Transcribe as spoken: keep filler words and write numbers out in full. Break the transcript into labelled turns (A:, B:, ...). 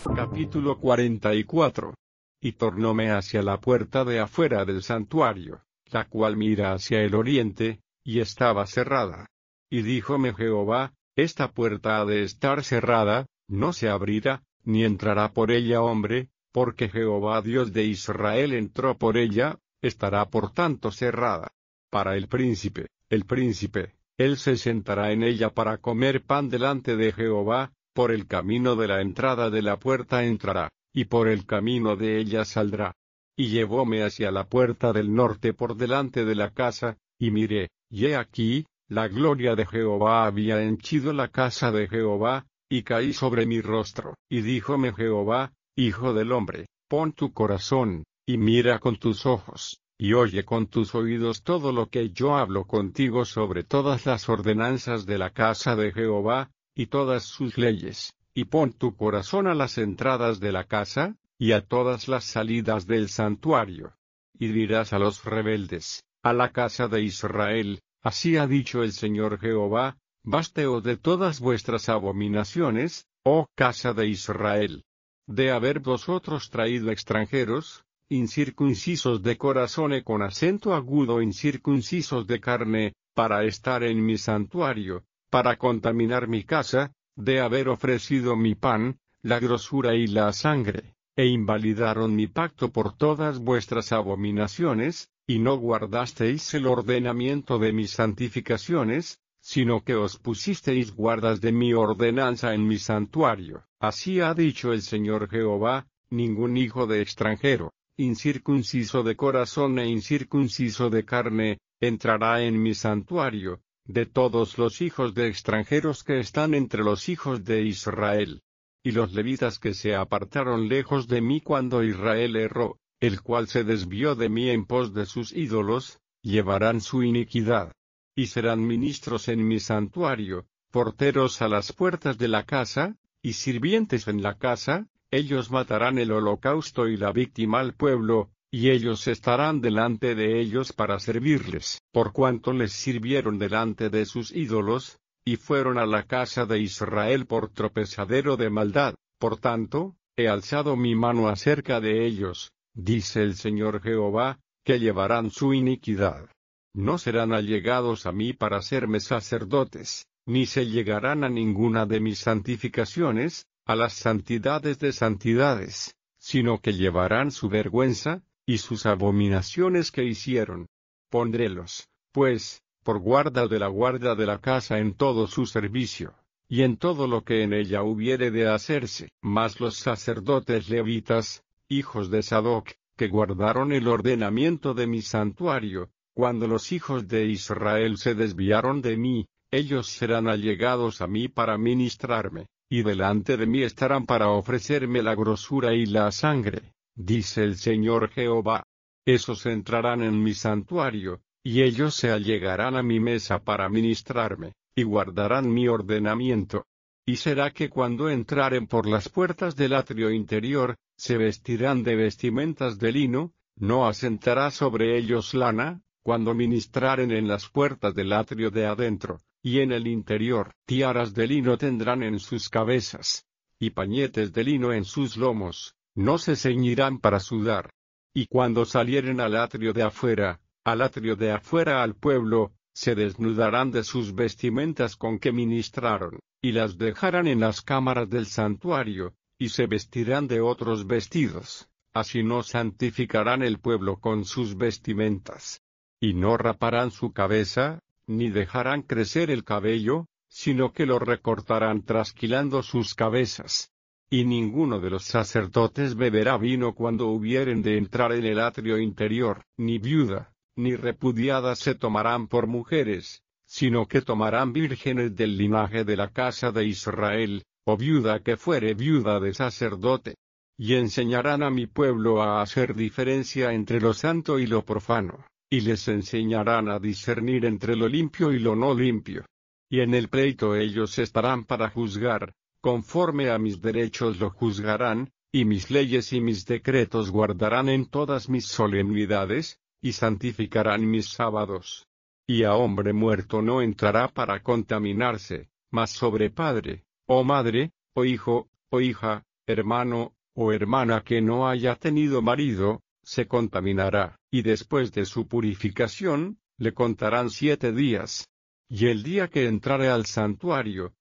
A: Capítulo cuarenta y cuatro. Y tornóme hacia la puerta de afuera del santuario, la cual mira hacia el oriente, y estaba cerrada. Y díjome Jehová, esta puerta ha de estar cerrada, no se abrirá, ni entrará por ella hombre, porque Jehová Dios de Israel entró por ella, estará por tanto cerrada. Para el príncipe, el príncipe, él se sentará en ella para comer pan delante de Jehová, por el camino de la entrada de la puerta entrará, y por el camino de ella saldrá. Y llevóme hacia la puerta del norte por delante de la casa, y miré, y he aquí, la gloria de Jehová había henchido la casa de Jehová, y caí sobre mi rostro. Y díjome Jehová, Hijo del hombre, pon tu corazón, y mira con tus ojos, y oye con tus oídos todo lo que yo hablo contigo sobre todas las ordenanzas de la casa de Jehová, y todas sus leyes, y pon tu corazón a las entradas de la casa, y a todas las salidas del santuario. Y dirás a los rebeldes, a la casa de Israel, así ha dicho el Señor Jehová, basteos de todas vuestras abominaciones, oh casa de Israel, de haber vosotros traído extranjeros, incircuncisos de corazón y con acento agudo incircuncisos de carne, para estar en mi santuario, para contaminar mi casa, de haber ofrecido mi pan, la grosura y la sangre, e invalidaron mi pacto por todas vuestras abominaciones, y no guardasteis el ordenamiento de mis santificaciones, sino que os pusisteis guardas de mi ordenanza en mi santuario. Así ha dicho el Señor Jehová, ningún hijo de extranjero, incircunciso de corazón e incircunciso de carne, entrará en mi santuario, de todos los hijos de extranjeros que están entre los hijos de Israel. Y los levitas que se apartaron lejos de mí cuando Israel erró, el cual se desvió de mí en pos de sus ídolos, llevarán su iniquidad. Y serán ministros en mi santuario, porteros a las puertas de la casa, y sirvientes en la casa, ellos matarán el holocausto y la víctima al pueblo, y ellos estarán delante de ellos para servirles, por cuanto les sirvieron delante de sus ídolos, y fueron a la casa de Israel por tropezadero de maldad. Por tanto, he alzado mi mano acerca de ellos, dice el Señor Jehová, que llevarán su iniquidad. No serán allegados a mí para serme sacerdotes, ni se llegarán a ninguna de mis santificaciones, a las santidades de santidades, sino que llevarán su vergüenza, y sus abominaciones que hicieron. Pondrélos, pues, por guarda de la guarda de la casa en todo su servicio, y en todo lo que en ella hubiere de hacerse. Mas los sacerdotes levitas, hijos de Sadoc, que guardaron el ordenamiento de mi santuario, cuando los hijos de Israel se desviaron de mí, ellos serán allegados a mí para ministrarme, y delante de mí estarán para ofrecerme la grosura y la sangre, dice el Señor Jehová. Esos entrarán en mi santuario, y ellos se allegarán a mi mesa para ministrarme, y guardarán mi ordenamiento. Y será que cuando entraren por las puertas del atrio interior, se vestirán de vestimentas de lino, no asentará sobre ellos lana, cuando ministraren en las puertas del atrio de adentro, y en el interior, tiaras de lino tendrán en sus cabezas, y pañetes de lino en sus lomos, no se ceñirán para sudar. Y cuando salieren al atrio de afuera, al atrio de afuera al pueblo, se desnudarán de sus vestimentas con que ministraron, y las dejarán en las cámaras del santuario, y se vestirán de otros vestidos, así no santificarán el pueblo con sus vestimentas. Y no raparán su cabeza, ni dejarán crecer el cabello, sino que lo recortarán trasquilando sus cabezas. Y ninguno de los sacerdotes beberá vino cuando hubieren de entrar en el atrio interior, ni viuda, ni repudiada se tomarán por mujeres, sino que tomarán vírgenes del linaje de la casa de Israel, o viuda que fuere viuda de sacerdote. Y enseñarán a mi pueblo a hacer diferencia entre lo santo y lo profano, y les enseñarán a discernir entre lo limpio y lo no limpio. Y en el pleito ellos estarán para juzgar, conforme a mis derechos lo juzgarán, y mis leyes y mis decretos guardarán en todas mis solemnidades, y santificarán mis sábados. Y a hombre muerto no entrará para contaminarse, mas sobre padre, o madre, o hijo, o hija, hermano, o hermana que no haya tenido marido, se contaminará, y después de su purificación, le contarán siete días. Y el día que entrare al santuario,